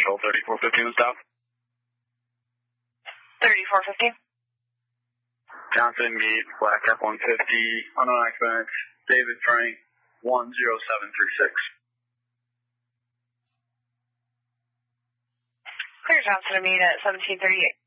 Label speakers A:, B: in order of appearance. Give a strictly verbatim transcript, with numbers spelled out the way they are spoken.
A: Control thirty-four fifteen and south.
B: thirty-four fifteen.
A: Johnson, meet Black F one fifty, unknown occupants, David Frank, one zero seven three six.
B: Clear Johnson to meet at seventeen thirty-eight.